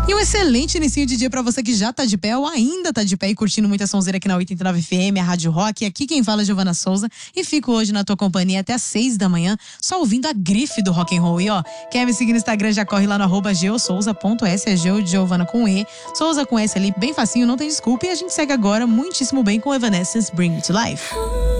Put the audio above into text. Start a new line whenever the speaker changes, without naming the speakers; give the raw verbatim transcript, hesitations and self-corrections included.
E um excelente inicinho de dia pra você que já tá de pé ou ainda tá de pé e curtindo muita sonzeira aqui na oitenta e nove F M, a Rádio Rock. Aqui quem fala é Giovana Souza e fico hoje na tua companhia até às seis da manhã, só ouvindo a grife do rock and roll. E ó, quer me seguir no Instagram, já corre lá no arroba geosouza ponto s, é Geo de Giovana com E, Souza com S ali, bem facinho, não tem desculpa. E a gente segue agora muitíssimo bem com Evanescence, Bring Me to Life.